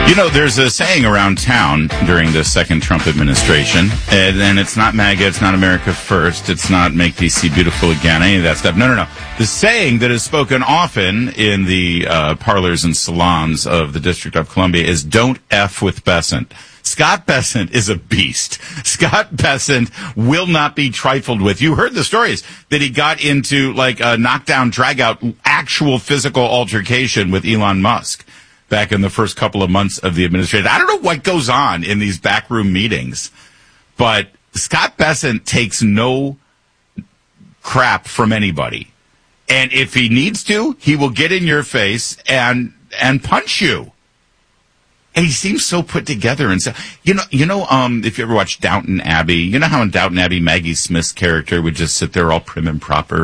You know, there's a saying around town during the second Trump administration, and it's not MAGA, it's not America First, it's not Make DC Beautiful Again, any of that stuff. No. The saying that is spoken often in the parlors and salons of the District of Columbia is don't F with Bessent. Scott Bessent is a beast. Scott Bessent will not be trifled with. You heard the stories that he got into like a knockdown, drag-out, actual physical altercation with Elon Musk back in the first couple of months of the administration. I don't know what goes on in these backroom meetings, but Scott Bessent takes no crap from anybody. And if he needs to, he will get in your face and punch you. And he seems so put together and so, if you ever watch Downton Abbey, you know how in Downton Abbey, Maggie Smith's character would just sit there all prim and proper